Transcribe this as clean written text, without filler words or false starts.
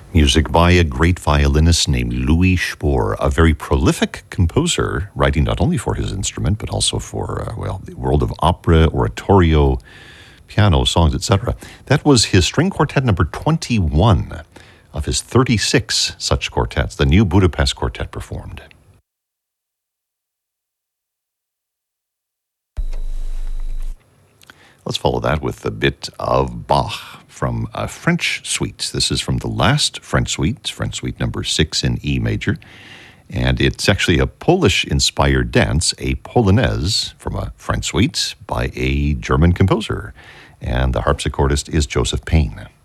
Music by a great violinist named Louis Spohr, a very prolific composer, writing not only for his instrument, but also for, the world of opera, oratorio, piano, songs, etc. That was his string quartet number 21 of his 36 such quartets, the New Budapest Quartet performed. Let's follow that with a bit of Bach from a French suite. This is from the last French suite number 6 in E major. And it's actually a Polish-inspired dance, a polonaise from a French suite by a German composer. And the harpsichordist is Joseph Payne.